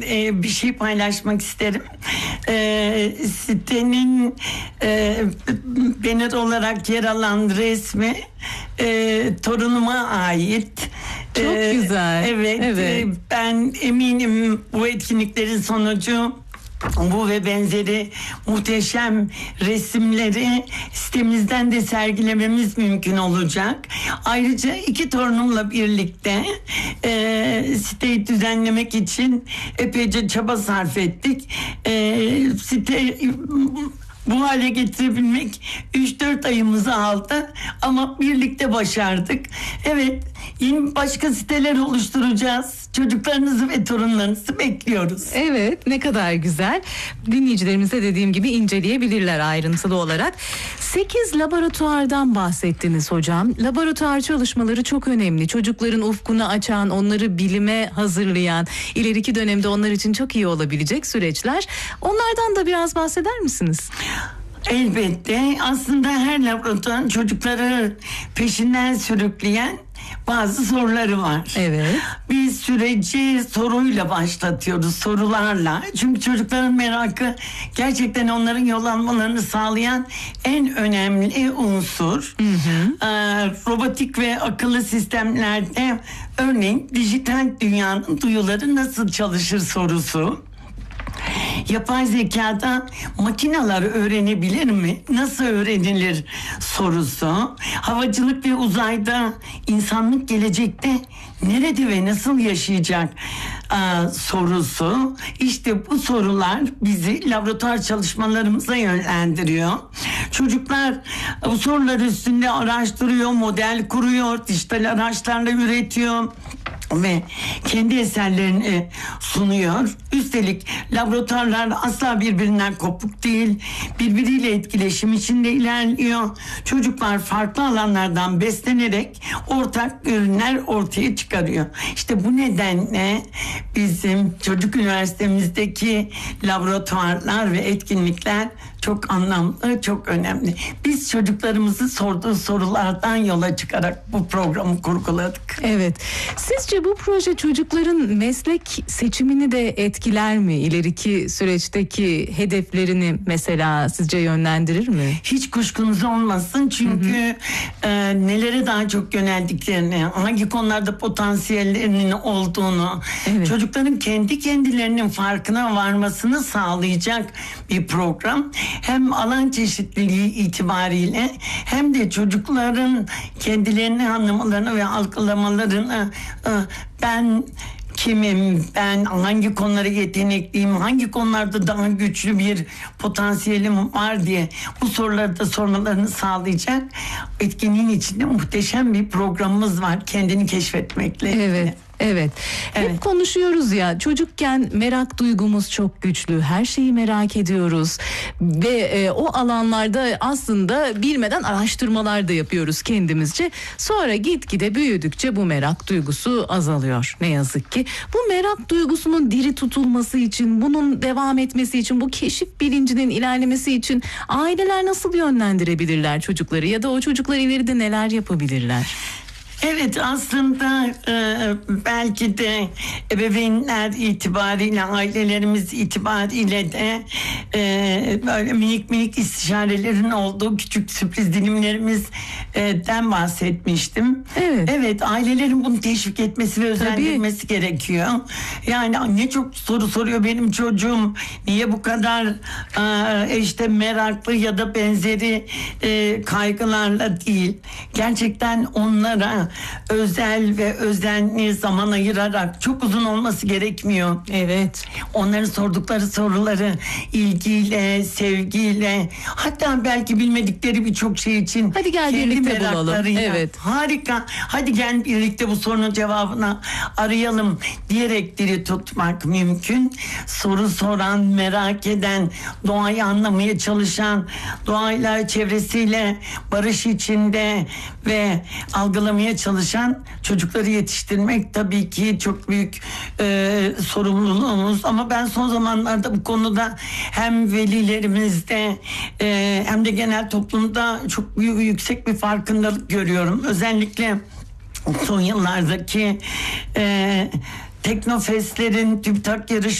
bir şey paylaşmak isterim. Sitenin banner olarak yer alan resmi torunuma ait. Çok güzel. Evet. Ben eminim bu etkinliklerin sonucu bu ve benzeri muhteşem resimleri sitemizden de sergilememiz mümkün olacak. Ayrıca 2 torunumla birlikte siteyi düzenlemek için epeyce çaba sarf ettik. Site bu hale getirebilmek 3-4 ayımızı aldı ama birlikte başardık. Evet, yeni başka siteler oluşturacağız. Çocuklarınızı ve torunlarınızı bekliyoruz. Evet, ne kadar güzel. Dinleyicilerimize dediğim gibi inceleyebilirler ayrıntılı olarak. 8 laboratuvardan bahsettiniz hocam. Laboratuvar çalışmaları çok önemli. Çocukların ufkunu açan, onları bilime hazırlayan, ileriki dönemde onlar için çok iyi olabilecek süreçler. Onlardan da biraz bahseder misiniz? Elbette. Aslında her laboratuvarın çocukları peşinden sürükleyen bazı soruları var. Evet. Biz süreci soruyla başlatıyoruz, sorularla. Çünkü çocukların merakı gerçekten onların yol almalarını sağlayan en önemli unsur. Robotik ve akıllı sistemlerde örneğin dijital dünyanın duyuları nasıl çalışır sorusu. Yapay zekada makineler öğrenebilir mi? Nasıl öğrenilir sorusu. Havacılık ve uzayda insanlık gelecekte nerede ve nasıl yaşayacak sorusu. İşte bu sorular bizi laboratuvar çalışmalarımıza yönlendiriyor. Çocuklar bu sorular üstünde araştırıyor, model kuruyor, dijital araçlarla üretiyor ve kendi eserlerini sunuyor. Üstelik laboratuvarlar asla birbirinden kopuk değil. Birbiriyle etkileşim içinde ilerliyor. Çocuklar farklı alanlardan beslenerek ortak ürünler ortaya çıkarıyor. İşte bu nedenle bizim çocuk üniversitemizdeki laboratuvarlar ve etkinlikler çok anlamlı, çok önemli. Biz çocuklarımızı sorduğu sorulardan yola çıkarak bu programı kurguladık. Evet. Sizce bu proje çocukların meslek seçimini de etkiler mi? İleriki süreçteki hedeflerini mesela sizce yönlendirir mi? Hiç kuşkunuz olmasın çünkü nelere daha çok yöneldiklerini, hangi konularda potansiyellerinin olduğunu, çocukların kendi kendilerinin farkına varmasını sağlayacak bir program. Hem alan çeşitliliği itibariyle hem de çocukların kendilerini anlamalarını ve algılamalarını ben kimim, ben hangi konulara yetenekliyim, hangi konularda daha güçlü bir potansiyelim var diye bu soruları da sormalarını sağlayacak etkinliğin içinde muhteşem bir programımız var kendini keşfetmekle. Evet. Hep konuşuyoruz ya, çocukken merak duygumuz çok güçlü. Her şeyi merak ediyoruz ve o alanlarda aslında bilmeden araştırmalar da yapıyoruz kendimizce. Sonra gitgide büyüdükçe bu merak duygusu azalıyor ne yazık ki. Bu merak duygusunun diri tutulması için, bunun devam etmesi için, bu keşif bilincinin ilerlemesi için aileler nasıl yönlendirebilirler çocukları ya da o çocuklar ileride neler yapabilirler? Evet, aslında belki de ebeveynler itibariyle, ailelerimiz itibariyle de böyle minik istişarelerin olduğu küçük sürpriz dilimlerimizden bahsetmiştim. Evet, ailelerin bunu teşvik etmesi ve özendirmesi gerekiyor. Yani ne çok soru soruyor benim çocuğum, niye bu kadar işte meraklı ya da benzeri kaygılarla değil. Gerçekten onlara özel ve özenli zaman ayırarak, çok uzun olması gerekmiyor. Evet. Onların sordukları soruları ilgiyle, sevgiyle, hatta belki bilmedikleri birçok şey için hadi gel birlikte bulalım. Evet. Harika. Hadi gel birlikte bu sorunun cevabını arayalım diyerek dili tutmak mümkün. Soru soran, merak eden, doğayı anlamaya çalışan, doğayla, çevresiyle barış içinde ve algılamaya çalışan çocukları yetiştirmek tabii ki çok büyük sorumluluğumuz. Ama ben son zamanlarda bu konuda hem velilerimizde hem de genel toplumda çok büyük, yüksek bir farkındalık görüyorum. Özellikle son yıllardaki Teknofestlerin, TÜBİTAK yarışmaları,